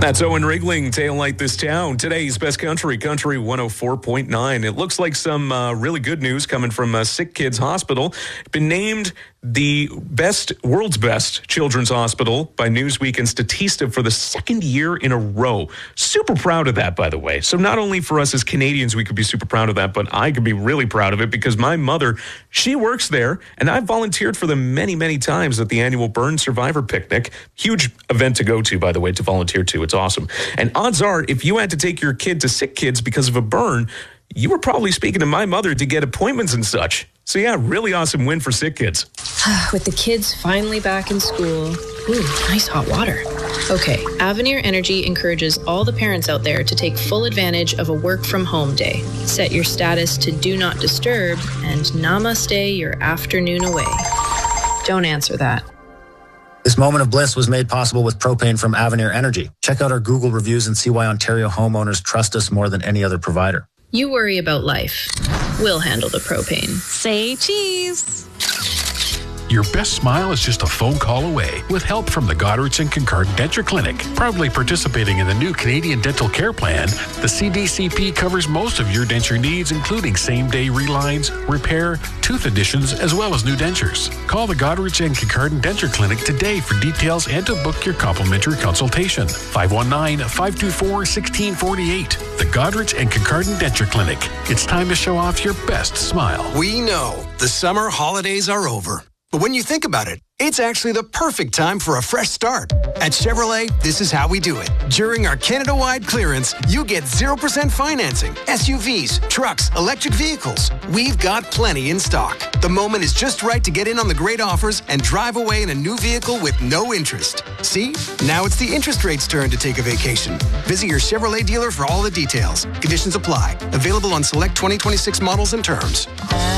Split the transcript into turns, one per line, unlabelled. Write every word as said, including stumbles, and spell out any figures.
That's Owen Rigling, Tail Light This Town. Today's Best Country, Country one oh four point nine. It looks like some uh, really good news coming from uh, Sick Kids Hospital. Been named the best, world's best children's hospital by Newsweek and Statista for the second year in a row. Super proud of that, by the way. So not only for us as Canadians, we could be super proud of that, but I could be really proud of it because my mother, she works there, and I've volunteered for them many, many times at the annual Burn Survivor Picnic. Huge event to go to, by the way, to volunteer to. It's awesome. And odds are, if you had to take your kid to Sick Kids because of a burn, you were probably speaking to my mother to get appointments and such. So yeah, really awesome win for Sick Kids.
With the kids finally back in school. Ooh, nice hot water. Okay, Avenir Energy encourages all the parents out there to take full advantage of a work from home day. Set your status to do not disturb and namaste your afternoon away. Don't answer that.
This moment of bliss was made possible with propane from Avenir Energy. Check out our Google reviews and see why Ontario homeowners trust us more than any other provider.
You worry about life. We'll handle the propane.
Say cheese.
Your best smile is just a phone call away with help from the Goderich and Kincardine Denture Clinic. Proudly participating in the new Canadian Dental Care Plan, the C D C P covers most of your denture needs, including same-day relines, repair, tooth additions, as well as new dentures. Call the Goderich and Kincardine Denture Clinic today for details and to book your complimentary consultation. five one nine, five two four, one six four eight. The Goderich and Kincardine Denture Clinic. It's time to show off your best smile.
We know the summer holidays are over. But when you think about it, it's actually the perfect time for a fresh start. At Chevrolet, this is how we do it. During our Canada-wide clearance, you get zero percent financing, S U Vs, trucks, electric vehicles. We've got plenty in stock. The moment is just right to get in on the great offers and drive away in a new vehicle with no interest. See? Now it's the interest rate's turn to take a vacation. Visit your Chevrolet dealer for all the details. Conditions apply. Available on select twenty twenty-six models and terms.